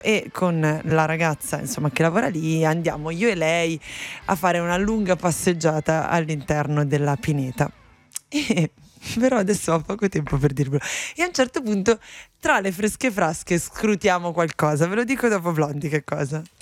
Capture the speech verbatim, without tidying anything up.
e con la ragazza, insomma, che lavora lì, andiamo io e lei a fare una lunga passeggiata all'interno della pineta. E però adesso ho poco tempo per dirvelo. E a un certo punto, tra le fresche frasche, scrutiamo qualcosa. Ve lo dico dopo Blondie che cosa.